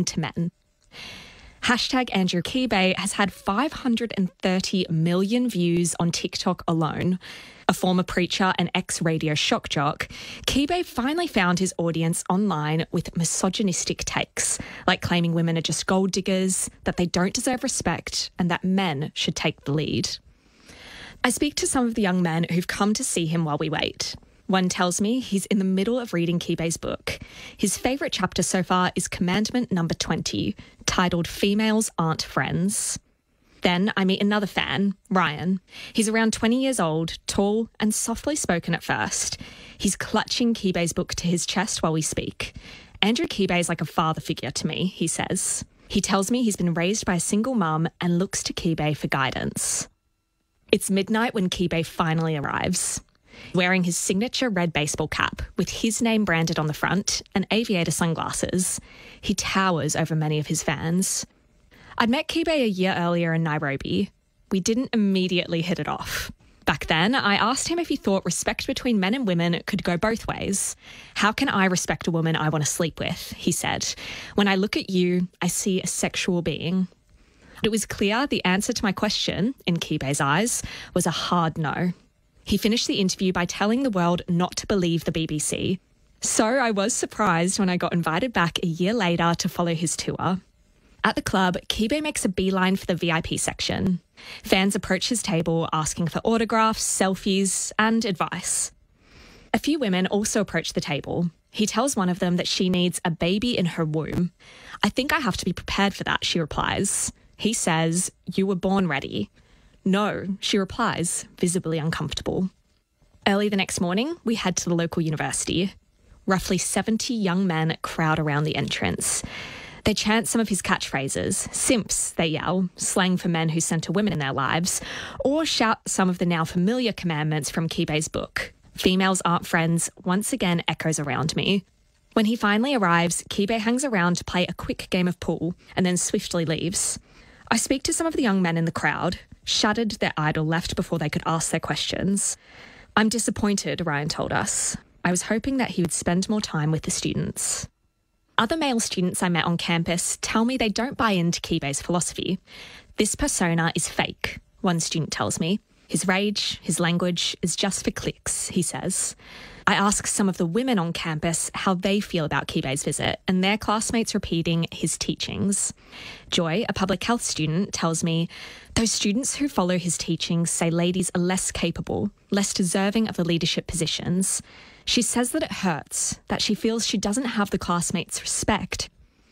to men. Hashtag Andrew Kebe has had 530 million views on TikTok alone. A former preacher and ex-radio shock jock, Kebe finally found his audience online with misogynistic takes, like claiming women are just gold diggers, that they don't deserve respect, and that men should take the lead. I speak to some of the young men who've come to see him while we wait. One tells me he's in the middle of reading Kebe's book. His favourite chapter so far is commandment number 20, titled Females Aren't Friends. Then I meet another fan, Ryan. He's around 20 years old, tall and softly spoken at first. He's clutching Kebe's book to his chest while we speak. Andrew Kebe is like a father figure to me, he says. He tells me he's been raised by a single mum and looks to Kebe for guidance. It's midnight when Kebe finally arrives. Wearing his signature red baseball cap with his name branded on the front and aviator sunglasses, he towers over many of his fans. I'd met Kebe a year earlier in Nairobi. We didn't immediately hit it off. Back then, I asked him if he thought respect between men and women could go both ways. How can I respect a woman I want to sleep with? He said. When I look at you, I see a sexual being. It was clear the answer to my question, in Kebe's eyes, was a hard no. He finished the interview by telling the world not to believe the BBC. So I was surprised when I got invited back a year later to follow his tour. At the club, Kebe makes a beeline for the VIP section. Fans approach his table asking for autographs, selfies, and advice. A few women also approach the table. He tells one of them that she needs a baby in her womb. I think I have to be prepared for that, she replies. He says, "You were born ready." "No," she replies, visibly uncomfortable. Early the next morning, we head to the local university. Roughly 70 young men crowd around the entrance. They chant some of his catchphrases. Simps, they yell, slang for men who center women in their lives, or shout some of the now familiar commandments from Kebe's book. Females Aren't Friends once again echoes around me. When he finally arrives, Kebe hangs around to play a quick game of pool and then swiftly leaves. I speak to some of the young men in the crowd, shuddered their idol left before they could ask their questions. "I'm disappointed," Ryan told us. "I was hoping that he would spend more time with the students." Other male students I met on campus tell me they don't buy into Kebe's philosophy. "This persona is fake," one student tells me. "His rage, his language is just for clicks," he says. I ask some of the women on campus how they feel about Kebe's visit and their classmates repeating his teachings. Joy, a public health student, tells me, "Those students who follow his teachings say ladies are less capable, less deserving of the leadership positions. She says that it hurts, that she feels she doesn't have the classmates' respect."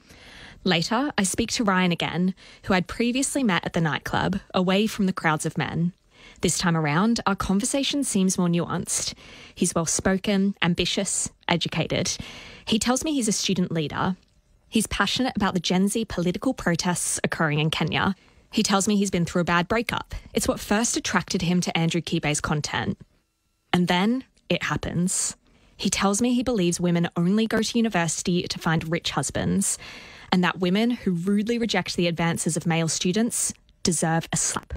Later, I speak to Ryan again, who I'd previously met at the nightclub, away from the crowds of men. This time around, our conversation seems more nuanced. He's well-spoken, ambitious, educated. He tells me he's a student leader. He's passionate about the Gen Z political protests occurring in Kenya. He tells me he's been through a bad breakup. It's what first attracted him to Andrew Kebe's content. And then it happens. He tells me he believes women only go to university to find rich husbands, and that women who rudely reject the advances of male students deserve a slap.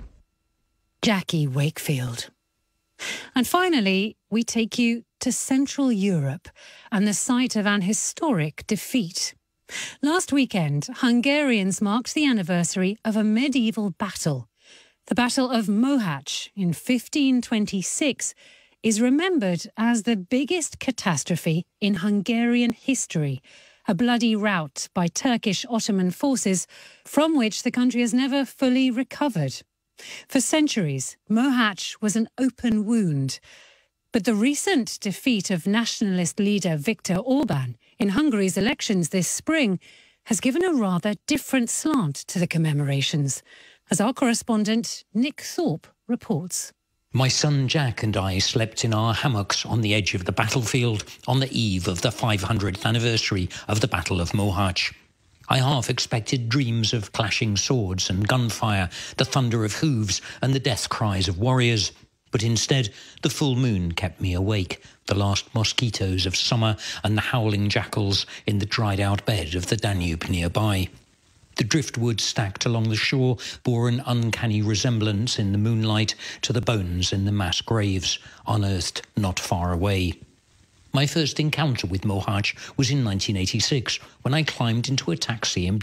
Jackie Wakefield. And finally, we take you to Central Europe and the site of an historic defeat. Last weekend, Hungarians marked the anniversary of a medieval battle. The Battle of Mohacs in 1526 is remembered as the biggest catastrophe in Hungarian history, a bloody rout by Turkish Ottoman forces from which the country has never fully recovered. For centuries, Mohacs was an open wound. But the recent defeat of nationalist leader Viktor Orban in Hungary's elections this spring has given a rather different slant to the commemorations, as our correspondent Nick Thorpe reports. My son Jack and I slept in our hammocks on the edge of the battlefield on the eve of the 500th anniversary of the Battle of Mohacs. I half expected dreams of clashing swords and gunfire, the thunder of hooves and the death cries of warriors. But instead, the full moon kept me awake, the last mosquitoes of summer and the howling jackals in the dried-out bed of the Danube nearby. The driftwood stacked along the shore bore an uncanny resemblance in the moonlight to the bones in the mass graves, unearthed not far away. My first encounter with Mohacs was in 1986, when I climbed into a taxi in